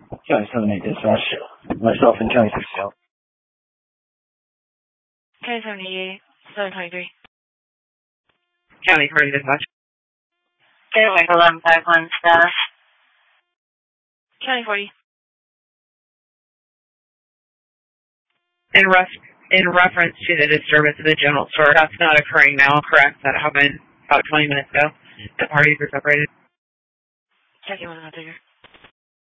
County 78 dispatch. Myself and County 60. County 78, 723. County 40 dispatch. Gateway 1151 status. County 40. In reference to the disturbance of the general store, that's not occurring now, correct? That happened about 20 minutes ago. The parties are separated. Checking one out there.